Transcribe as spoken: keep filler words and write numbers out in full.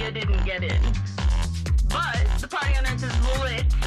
Leah didn't get in. But the party on Earth is lit.